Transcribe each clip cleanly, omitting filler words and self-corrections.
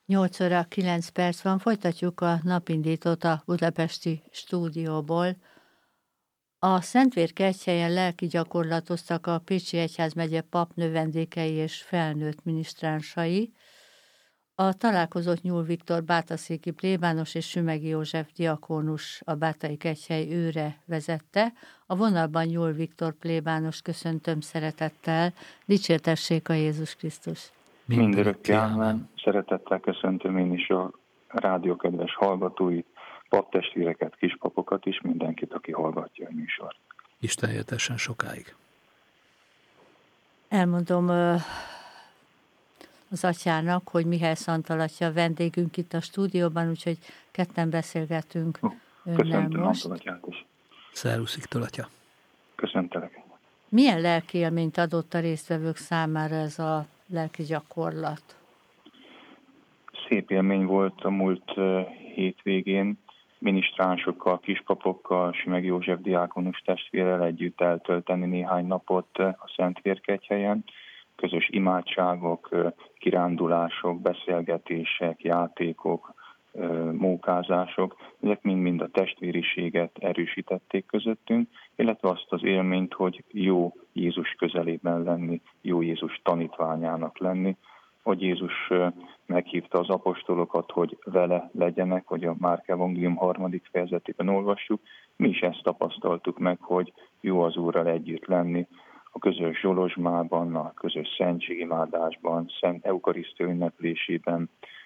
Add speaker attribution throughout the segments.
Speaker 1: 8 óra 9 perc van, folytatjuk a napindítót a budapesti stúdióból. A Szentvérkegyhelyen lelki gyakorlatoztak a Pécsi Egyházmegye pap növendékei és felnőtt minisztránsai. A találkozót Nyúl Viktor bátaszéki plébános és Sümegi József diakónus, a Bátai Kegyhely őre vezette. A vonalban Nyúl Viktor plébános, köszöntöm szeretettel. Dicsértessék a Jézus Krisztus!
Speaker 2: Mindörökké ámen. Szeretettel köszöntöm én is a rádió kedves hallgatóit, paptestvéreket, kispapokat is, mindenkit, aki hallgatja a műsort.
Speaker 3: Isten éltessen sokáig.
Speaker 1: Elmondom az atyának, hogy Mihály Szantal atya vendégünk itt a stúdióban, úgyhogy ketten beszélgetünk önnel
Speaker 2: Köszöntöm
Speaker 1: most.
Speaker 2: Antal atyát is.
Speaker 3: Szervusz Viktor atya.
Speaker 2: Köszöntelek.
Speaker 1: Milyen lelki élményt adott a résztvevők számára ez a lelki gyakorlat?
Speaker 2: Szép élmény volt a múlt hétvégén, minisztránsokkal, kispapokkal, Sümegi József diákonus testvérrel együtt eltölteni néhány napot a Szentvérkegyhelyen. Közös imádságok, kirándulások, beszélgetések, játékok, mókázások, ezek mind-mind a testvériséget erősítették közöttünk, illetve azt az élményt, hogy jó Jézus közelében lenni, jó Jézus tanítványának lenni, hogy Jézus meghívta az apostolokat, hogy vele legyenek, hogy a Márk evangélium 3. fejezetében olvassuk. Mi is ezt tapasztaltuk meg, hogy jó az Úrral együtt lenni, a közös zsolozsmában, a közös szentségimádásban, szent eukarisztia ünneplésében,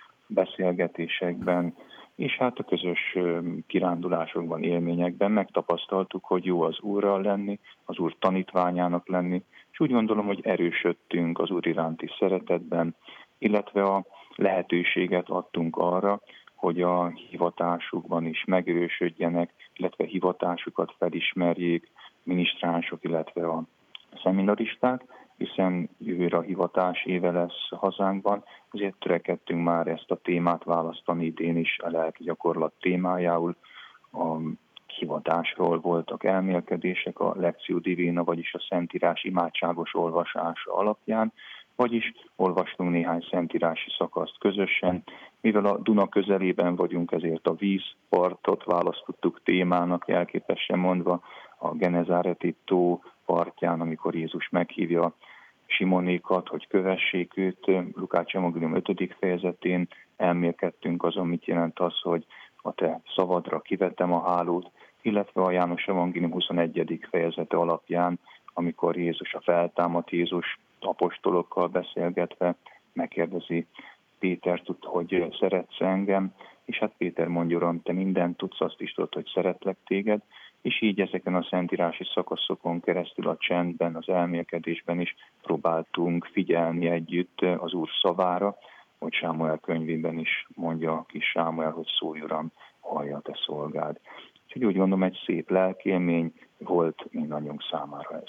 Speaker 2: beszélgetésekben, és hát a közös kirándulásokban, élményekben megtapasztaltuk, hogy jó az Úrral lenni, az Úr tanítványának lenni, és úgy gondolom, hogy erősödtünk az Úr iránti szeretetben, illetve a lehetőséget adtunk arra, hogy a hivatásukban is megerősödjenek, illetve hivatásukat felismerjék minisztránsok, illetve a szeminaristák, hiszen jövőre a hivatás éve lesz hazánkban, ezért törekedtünk már ezt a témát választani idén is a lelki gyakorlat témájául. A hivatásról voltak elmélkedések a Lectio Divina, vagyis a Szentírás imádságos olvasása alapján, vagyis olvastunk néhány szentírási szakaszt közösen. Mivel a Duna közelében vagyunk, ezért a vízpartot választottuk témának, jelképesen mondva, a Genezáreti tó partján, amikor Jézus meghívja Simonékat, hogy kövessék őt. Lukács evangélium 5. fejezetén elmélkedtünk azon, mit jelent az, hogy a te szavadra kivettem a hálót, illetve a János evangélium 21. fejezete alapján, amikor Jézus, a feltámadt Jézus apostolokkal beszélgetve megkérdezi Pétert, hogy szeretsz engem, és hát Péter mondja, Uram, te mindent tudsz, azt is tudod, hogy szeretlek téged, és így ezeken a szentírási szakaszokon keresztül a csendben, az elmélkedésben is próbáltunk figyelni együtt az Úr szavára, hogy Sámuel könyvében is mondja a kis Sámuel, hogy szólj, Uram, hallja te szolgád. Úgyhogy úgy gondolom, egy szép lelkélmény volt mindannyiunk számára ez.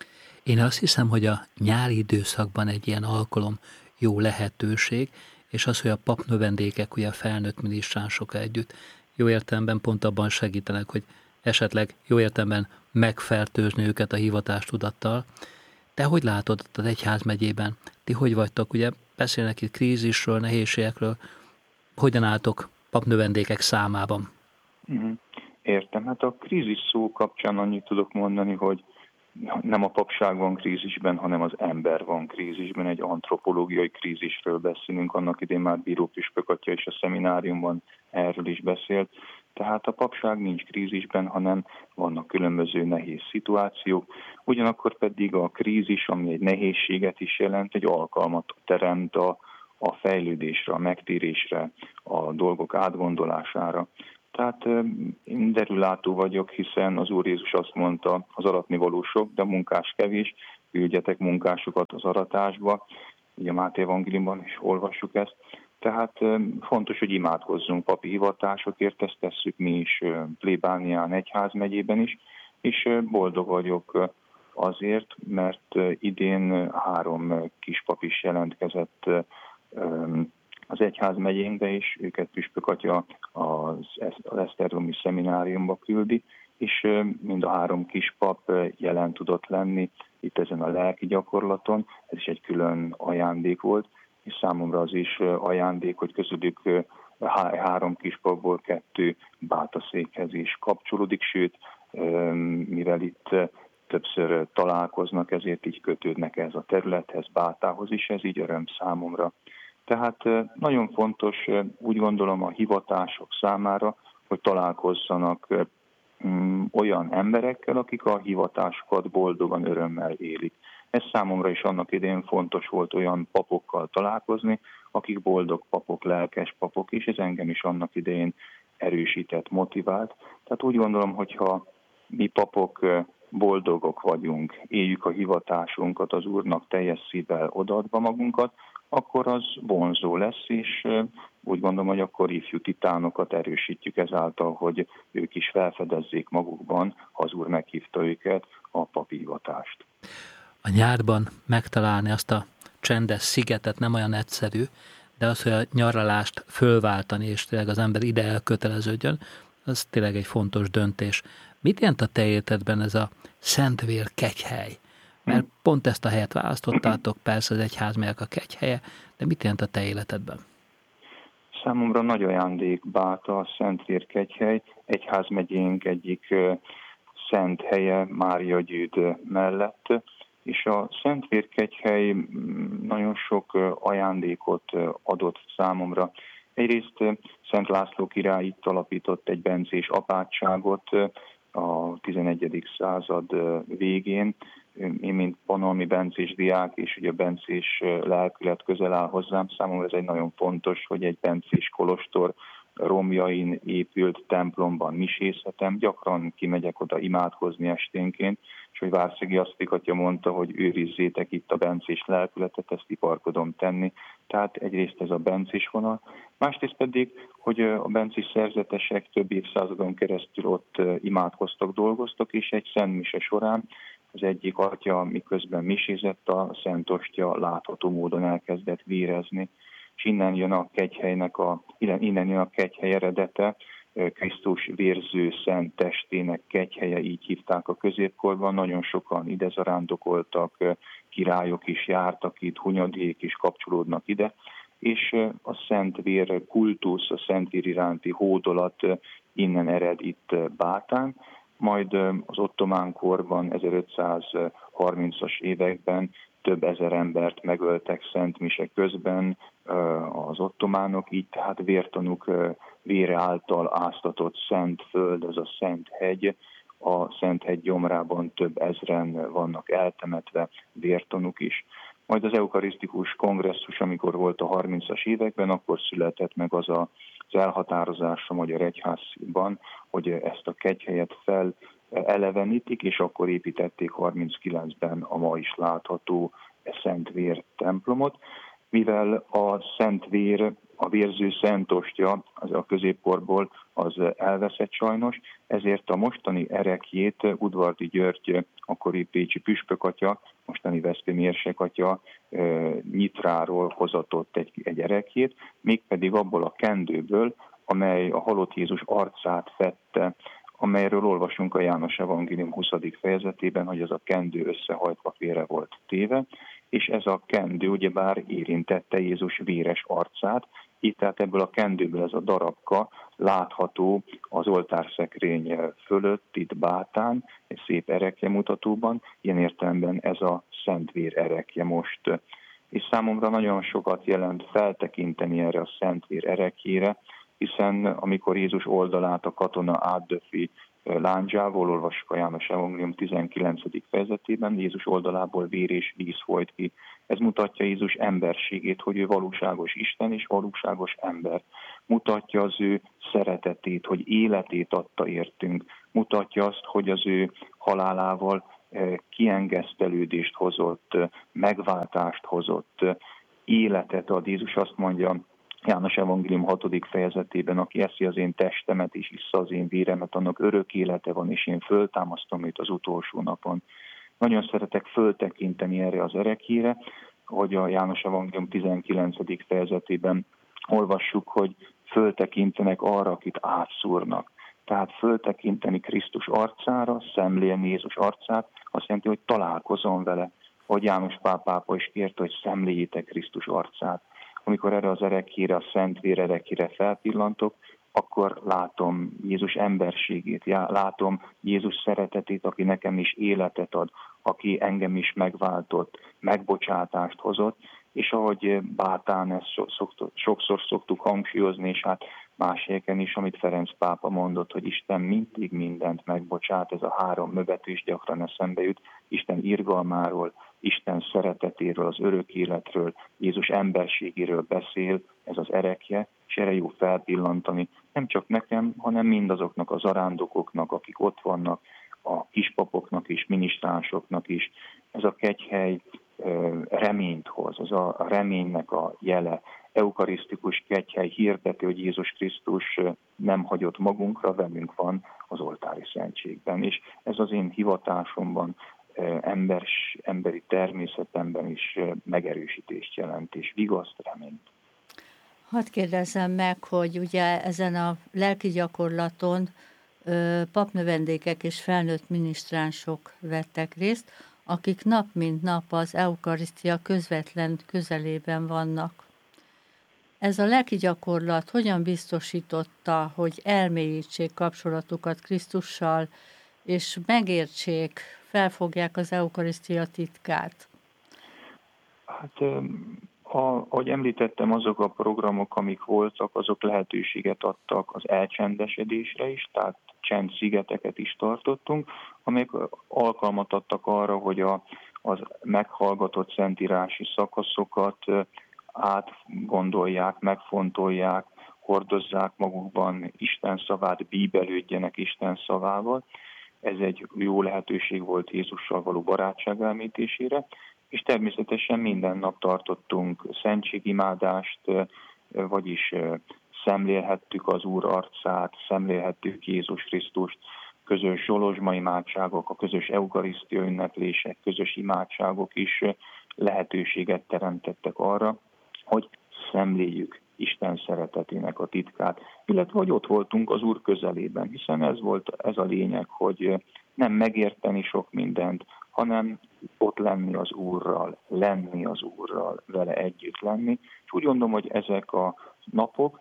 Speaker 3: Én azt hiszem, hogy a nyári időszakban egy ilyen alkalom jó lehetőség, és az, hogy a papnövendékek, ugye a felnőtt minisztránsok együtt jó értelemben pont abban segítenek, hogy esetleg jó értelemben megfertőzni őket a hivatástudattal. Te hogy látod ott az egyházmegyében? Ti hogy vagytok? Ugye beszélnek itt krízisről, nehézségekről. Hogyan álltok papnövendékek számában?
Speaker 2: Értem. Hát a krízis szó kapcsán annyit tudok mondani, hogy nem a papság van krízisben, hanem az ember van krízisben. Egy antropológiai krízisről beszélünk. Annak idén már Bíró püspök atya és a szemináriumban erről is beszélt. Tehát a papság nincs krízisben, hanem vannak különböző nehéz szituációk. Ugyanakkor pedig a krízis, ami egy nehézséget is jelent, egy alkalmat teremt a fejlődésre, a megtérésre, a dolgok átgondolására. Tehát én derülátó vagyok, hiszen az Úr Jézus azt mondta, az aratni való sok, de a munkás kevés, küldjetek munkásokat az aratásba. Ugye a Máté evangéliumban is olvassuk ezt. Tehát fontos, hogy imádkozzunk papi hivatásokért, ezt tesszük mi is plébánián, egyházmegyében is, és boldog vagyok azért, mert idén 3 kispap is jelentkezett az egyházmegyénkbe, és őket püspök atya az esztergomi szemináriumba küldi, és mind a 3 kispap jelen tudott lenni itt ezen a lelki gyakorlaton. Ez is egy külön ajándék volt, és számomra az is ajándék, hogy közülük 3 kispapból 2 bátaszékhez is kapcsolódik, sőt, mivel itt többször találkoznak, ezért így kötődnek ez a területhez, Bátához is, ez így öröm számomra. Tehát nagyon fontos, úgy gondolom, a hivatások számára, hogy találkozzanak olyan emberekkel, akik a hivatásukat boldogan, örömmel élik. Ez számomra is annak idején fontos volt olyan papokkal találkozni, akik boldog papok, lelkes papok, és ez engem is annak idején erősített, motivált. Tehát úgy gondolom, hogyha mi papok boldogok vagyunk, éljük a hivatásunkat, az Úrnak teljes szívvel odaadva magunkat, akkor az vonzó lesz, és úgy gondolom, hogy akkor ifjú titánokat erősítjük ezáltal, hogy ők is felfedezzék magukban, ha az Úr meghívta őket, a papi hivatást.
Speaker 3: A nyárban megtalálni azt a csendes szigetet nem olyan egyszerű, de az, hogy a nyaralást fölváltani, és tényleg az ember ide elköteleződjön, az tényleg egy fontos döntés. Mit jelent a te életedben ez a Szentvér kegyhely? Mert pont ezt a helyet választottátok, persze az egyházmegyek a kegyhelye, de mit jelent a te életedben?
Speaker 2: Számomra nagy ajándék Báta, a Szentvér kegyhely, egyházmegyénk egyik szent helye Mária Győd mellett, és a Szentvér kegyhely nagyon sok ajándékot adott számomra. Egyrészt Szent László király itt alapított egy bencés apátságot a 11. század végén. Én, mint panolmi bencés diák, és ugye a bencés lelkület közel áll hozzám, számomra ez egy nagyon fontos, hogy egy bencés kolostor romjain épült templomban misézhetem, gyakran kimegyek oda imádkozni esténként, és hogy Várszegi Asztikatya mondta, hogy őrizzétek itt a bencés lelkületet, ezt iparkodom tenni. Tehát egyrészt ez a bencés vonal, másrészt pedig, hogy a bencés szerzetesek több évszázadon keresztül ott imádkoztak, dolgoztak, és egy szentmise során az egyik atya, miközben misézett, a Szent Ostya látható módon elkezdett vérezni, és innen jön a kegyhely eredete, Krisztus vérző szent testének kegyhelye, így hívták a középkorban, nagyon sokan ide zarándokoltak, királyok is jártak itt, hunyadék is kapcsolódnak ide, és a Szentvér kultusz, a Szentvér iránti hódolat innen ered itt Bátán, majd az ottomán korban, 1530-as években több ezer embert megöltek szent mise közben az ottománok, így tehát vértanúk vére által áztatott szent föld, ez a Szent Hegy. A Szent Hegy gyomrában több ezren vannak eltemetve, vértanúk is. Majd az eukarisztikus kongresszus, amikor volt a 30-as években, akkor született meg az elhatározás a Magyar Egyházban, hogy ezt a kegyhelyet felelevenítik, és akkor építették 39-ben a ma is látható Szentvér templomot, mivel a Szentvér, a vérző Szent Ostya, az a középkorból az elveszett sajnos, ezért a mostani ereklyét Udvardi György, akkori pécsi püspökatya, mostani veszprémi érsekatya Nyitráról hozatott egy ereklyét, mégpedig abból a kendőből, amely a halott Jézus arcát fedte, amelyről olvasunk a János Evangélium 20. fejezetében, hogy ez a kendő összehajtva félre volt téve, és ez a kendő ugyebár érintette Jézus véres arcát, így tehát ebből a kendőből ez a darabka látható az oltárszekrény fölött, itt Bátán, egy szép erekje mutatóban, ilyen értelemben ez a Szentvér erekje most. És számomra nagyon sokat jelent feltekinteni erre a Szentvér erekjére, hiszen amikor Jézus oldalát a katona átdöfi lándzsával, olvassuk a János Evangélium 19. fejezetében, Jézus oldalából vér és víz folyt ki. Ez mutatja Jézus emberségét, hogy ő valóságos Isten és valóságos ember. Mutatja az ő szeretetét, hogy életét adta értünk. Mutatja azt, hogy az ő halálával kiengesztelődést hozott, megváltást hozott, életet ad. Jézus azt mondja János Evangélium 6. fejezetében, aki eszi az én testemet és issza az én véremet, annak örök élete van, és én föltámasztom őt az utolsó napon. Nagyon szeretek föltekinteni erre az ereklyére, hogy a János Evangélium 19. fejezetében olvassuk, hogy föltekintenek arra, akit átszúrnak. Tehát föltekinteni Krisztus arcára, szemlélni Jézus arcát, azt jelenti, hogy találkozom vele. Hogy János Pál pápa is kérte, hogy szemléljétek Krisztus arcát. amikor erre az erekére, a Szentvér erekére felpillantok, akkor látom Jézus emberségét, látom Jézus szeretetét, aki nekem is életet ad, aki engem is megváltott, megbocsátást hozott, és ahogy Bátán ezt sokszor szoktuk hangsúlyozni, és hát más helyeken is, amit Ferenc pápa mondott, hogy Isten mindig mindent megbocsát, ez a 3 mögbetű is gyakran eszembe jut, Isten irgalmáról, Isten szeretetéről, az örök életről, Jézus emberségéről beszél, ez az erekje, és erre jó felpillantani, nem csak nekem, hanem mindazoknak az arándokoknak, akik ott vannak, a kispapoknak is, minisztránsoknak is. Ez a kegyhely reményt hoz, ez a reménynek a jele. Eukarisztikus kegyhely hirdeti, hogy Jézus Krisztus nem hagyott magunkra, velünk van az oltári szentségben. És ez az én hivatásomban, emberi természetemben is megerősítést jelent, és vigaszt, reményt.
Speaker 1: Hadd kérdezzem meg, hogy ugye ezen a lelki gyakorlaton papnövendékek és felnőtt minisztránsok vettek részt, akik nap mint nap az eukarisztia közvetlen közelében vannak. Ez a lelki gyakorlat hogyan biztosította, hogy elmélyítsék kapcsolatukat Krisztussal, és megértsék, felfogják az eukarisztia titkát?
Speaker 2: Hát, ahogy említettem, azok a programok, amik voltak, azok lehetőséget adtak az elcsendesedésre is, tehát csendszigeteket is tartottunk, amelyek alkalmat adtak arra, hogy az meghallgatott szentírási szakaszokat átgondolják, megfontolják, hordozzák magukban Isten szavát, bíbelődjenek Isten szavával. Ez egy jó lehetőség volt Jézussal való barátság elmélyítésére, és természetesen minden nap tartottunk szentségimádást, vagyis szemlélhettük az Úr arcát, szemlélhettük Jézus Krisztust, közös zsolozsma imádságok, a közös eukarisztia ünneplések, közös imádságok is lehetőséget teremtettek arra, hogy szemléljük Isten szeretetének a titkát, illetve hogy ott voltunk az Úr közelében, hiszen ez a lényeg, hogy nem megérteni sok mindent, hanem ott lenni az Úrral, vele együtt lenni. És úgy gondolom, hogy ezek a napok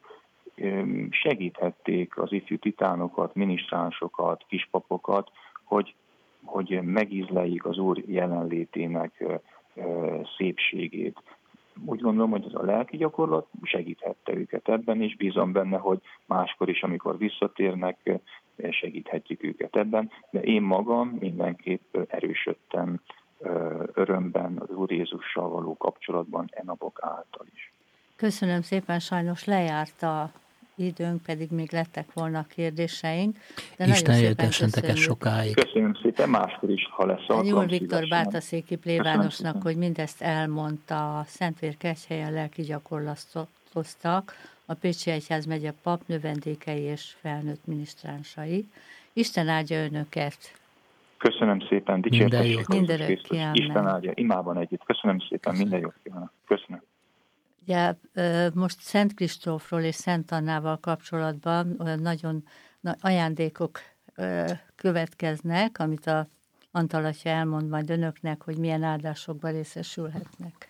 Speaker 2: segíthették az ifjú titánokat, minisztránsokat, kispapokat, hogy megízleljék az Úr jelenlétének szépségét. Úgy gondolom, hogy ez a lelki gyakorlat segíthette őket ebben, és bízom benne, hogy máskor is, amikor visszatérnek, segíthetjük őket ebben. De én magam mindenképp erősödtem örömben az Úr Jézussal való kapcsolatban napok által is.
Speaker 1: Köszönöm szépen, sajnos lejárt a időnk, pedig még lettek volna kérdéseink. De
Speaker 3: Isten éltessetek sokáig.
Speaker 2: Köszönöm szépen, máskor is, ha lesz alkalom.
Speaker 1: Jól Viktor Bátaszéki plébánosnak, hogy mindezt elmondta, a Szentvér kegyhelyen lelki gyakorlatoztak a Pécsi Egyházmegye papnövendékei és felnőtt minisztránsai. Isten áldja önöket!
Speaker 2: Köszönöm szépen, dicsértessék
Speaker 1: Minden
Speaker 2: Krisztus. Isten áldja, imában együtt. Köszönöm szépen, minden jót kívánok. Köszönöm.
Speaker 1: Ugye, most Szent Kristófról és Szent Annával kapcsolatban nagyon ajándékok következnek, amit a Antal atya elmond majd önöknek, hogy milyen áldásokban részesülhetnek.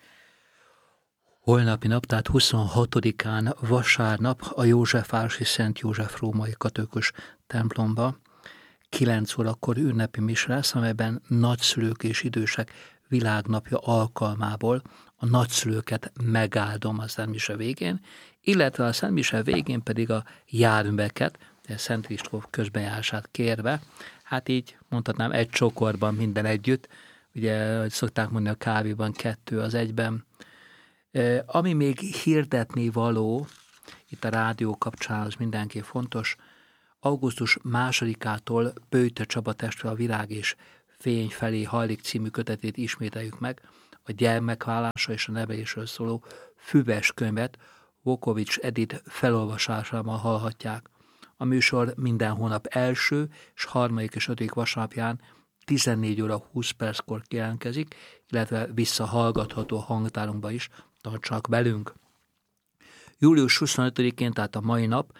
Speaker 3: Holnapi nap, tehát 26-án vasárnap a Józsefvárosi Szent József római katolikus templomba 9 órakor ünnepi mise lesz, amelyben nagyszülők és idősek világnapja alkalmából a nagyszülőket megáldom a szentmise végén, illetve a szentmise végén pedig a járműveket, Szent Kristóf közbenjárását kérve, hát így mondhatnám egy csokorban minden együtt, ugye, hogy szokták mondani, a kávéban 2 az 1-ben. Ami még hirdetni való, itt a rádió kapcsán az mindenki fontos, augusztus 2-ától Böjte Csaba testvér a Virág és Fény felé hajlik című kötetét ismételjük meg, a gyermekvállásra és a nevelésről szóló füves könyvet Vukovics Edith felolvasásában hallhatják. A műsor minden hónap első és 3. és 5. vasárnapján 14 óra 20 perckor jelentkezik, illetve visszahallgatható hangtárunkba is, tartsanak velünk. Július 25-én, tehát a mai nap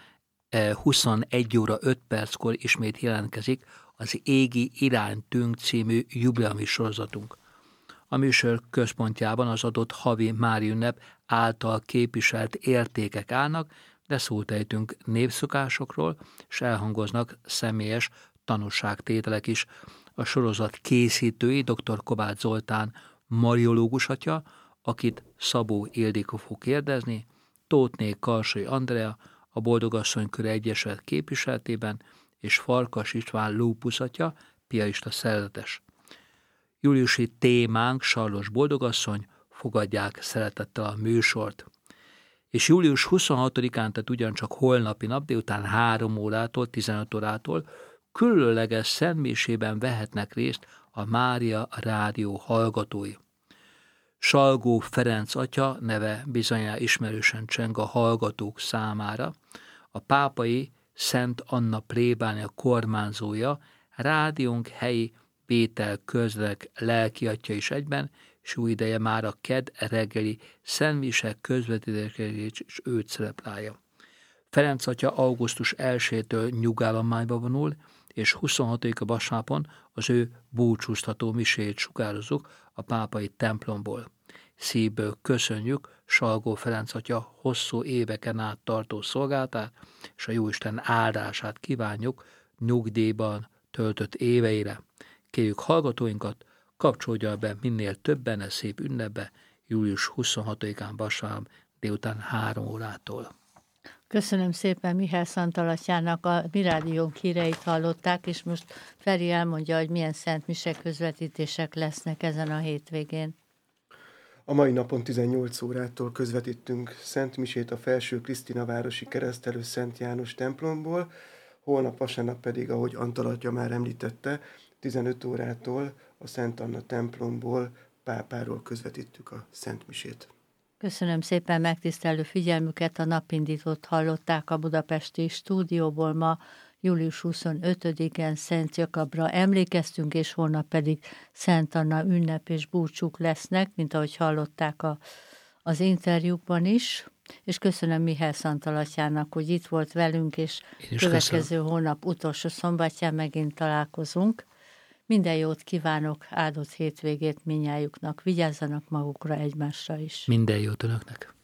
Speaker 3: 21 óra 5 perckor ismét jelentkezik az Égi iránytünk című jubileumi sorozatunk. A műsor központjában az adott havi mári ünnep által képviselt értékek állnak, de szót ejtünk népszokásokról, és elhangoznak személyes tanúságtételek is. A sorozat készítői dr. Kovács Zoltán mariológus atya, akit Szabó Ildikó fog kérdezni, Tóthné Karsai Andrea, a Boldogasszony Köre Egyesület képviseletében, és Farkas István lópusz atya, piarista szerzetes. Júliusi témánk Sarlos Boldogasszony, fogadják szeretettel a műsort. És július 26-án, tehát ugyancsak holnapi nap, délután 3 órától, 15 órától különleges szentmisében vehetnek részt a Mária Rádió hallgatói. Salgó Ferenc atya neve bizonyára ismerősen cseng a hallgatók számára. A pápai Szent Anna plébánia kormányzója, rádiónk helyi Péter közlek lelkiatya is egyben, és új ideje már a kedd reggeli szentmise közvetítésére is őt szereplája. Ferenc atya augusztus 1-től nyugállományba vonul, és 26-a vasárnapon az ő búcsúztató misét sugározzuk a pápai templomból. Szívből köszönjük Salgó Ferenc atya hosszú éveken át tartó szolgálatát, és a Jóisten áldását kívánjuk nyugdíjban töltött éveire. Kérjük hallgatóinkat, kapcsolja be minél többen a szép ünnepbe július 26-án vasárnap délután 3 órától.
Speaker 1: Köszönöm szépen Mihály Szantalatyának, a mi rádiónk híreit hallották, és most Feri elmondja, hogy milyen szentmise közvetítések lesznek ezen a hétvégén.
Speaker 4: A mai napon 18 órától közvetítünk szentmisét a Felső Krisztinavárosi Keresztelő Szent János templomból, holnap vasárnap pedig, ahogy Antal atya már említette, 15 órától a Szent Anna templomból, pápáról közvetítjük a szentmisét.
Speaker 1: Köszönöm szépen megtisztelő figyelmüket, a napindítót hallották a budapesti stúdióból. Ma július 25-én Szent Jakabra emlékeztünk, és holnap pedig Szent Anna ünnep és búcsúk lesznek, mint ahogy hallották az interjúkban is. És köszönöm Mihály Szantalatyának, hogy itt volt velünk, és következő hónap utolsó szombatján megint találkozunk. Minden jót kívánok, áldott hétvégét mindnyájuknak, vigyázzanak magukra, egymásra is.
Speaker 3: Minden jót önöknek!